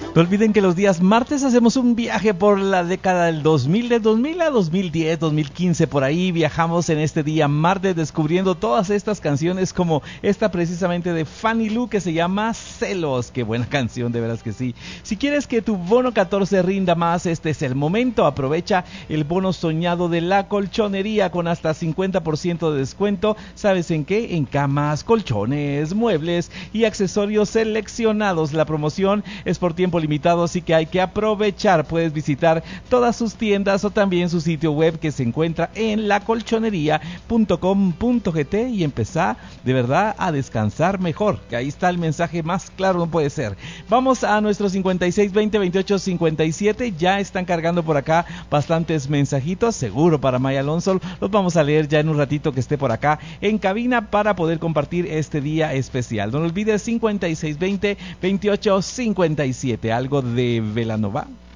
No olviden que los días martes hacemos un viaje por la década del 2000, de 2000 a 2010, 2015, por ahí viajamos en este día martes descubriendo todas estas canciones, como esta precisamente de Fanny Lu que se llama Celos. Qué buena canción, de veras que sí. Si quieres que tu bono 14 rinda más, este es el momento. Aprovecha el bono soñado de La Colchonería con hasta 50% de descuento. ¿Sabes en qué? En camas, colchones, muebles y accesorios seleccionados. La promoción es por tiempo limitado, así que hay que aprovechar. Puedes visitar todas sus tiendas o también su sitio web, que se encuentra en lacolchonería.com.gt, y empezar de verdad a descansar mejor, que ahí está el mensaje más claro, no puede ser. Vamos a nuestro 56 20 28 57. Ya están cargando por acá bastantes mensajitos, seguro para Maya Alonso. Los vamos a leer ya en un ratito que esté por acá en cabina para poder compartir este día especial. No olvides 56 20 28 57. Algo de Belanova.